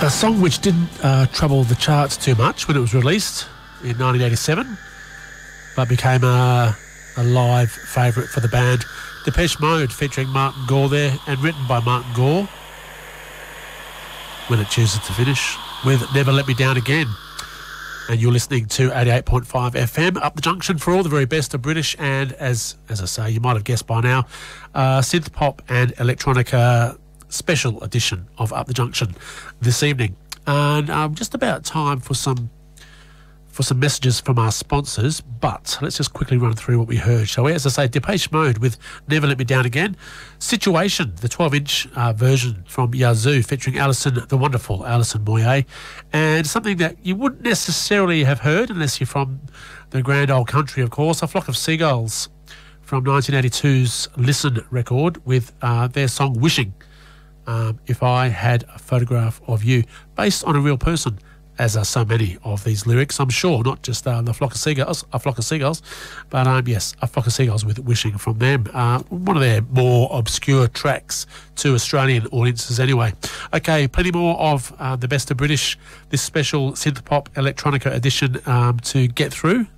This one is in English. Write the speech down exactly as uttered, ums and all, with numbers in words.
A song which didn't uh, trouble the charts too much when it was released in nineteen eighty-seven, but became a, a live favourite for the band. Depeche Mode featuring Martin Gore there, and written by Martin Gore, when it chooses to finish with Never Let Me Down Again. And you're listening to eighty-eight point five F M, Up the Junction, for all the very best of British and, as as I say, you might have guessed by now, uh, synth pop and electronica special edition of Up the Junction this evening. And um, just about time for some for some messages from our sponsors, but let's just quickly run through what we heard, shall we? As I say, Depeche Mode with Never Let Me Down Again. Situation, the twelve-inch uh, version from Yazoo, featuring Alison, the wonderful Alison Moyet, and something that you wouldn't necessarily have heard unless you're from the grand old country, of course, A Flock of Seagulls from nineteen eighty-two's Listen record with uh, their song Wishing. Um, if I Had a Photograph of You, based on a real person, as are so many of these lyrics, I'm sure, not just uh, the Flock of Seagulls, a Flock of Seagulls, but um, yes, a Flock of Seagulls with Wishing from them. Uh, one of their more obscure tracks to Australian audiences anyway. Okay, plenty more of uh, the best of British, this special synth pop electronica edition um, to get through.